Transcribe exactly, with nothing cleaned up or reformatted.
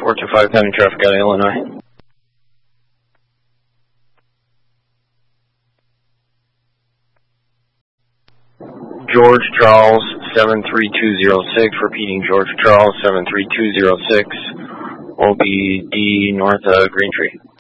four two five, having traffic out of Illinois. George Charles, seven three two zero six, repeating George Charles, seven three two zero six, will be D north of Green Tree.